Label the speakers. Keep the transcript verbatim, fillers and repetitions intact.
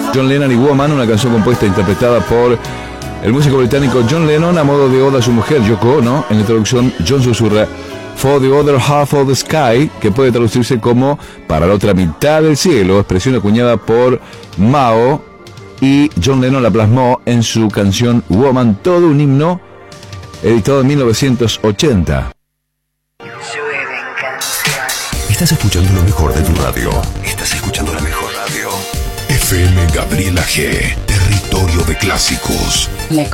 Speaker 1: John Lennon y Woman, una canción compuesta e interpretada por el músico británico John Lennon a modo de oda a su mujer Yoko Ono. En la introducción, John susurra For the other half of the sky, que puede traducirse como para la otra mitad del cielo, expresión acuñada por Mao, y John Lennon la plasmó en su canción Woman, todo un himno editado en mil novecientos ochenta.
Speaker 2: Estás escuchando lo mejor de tu radio. Estás escuchando la mejor radio. F M Gabriela G, territorio de clásicos.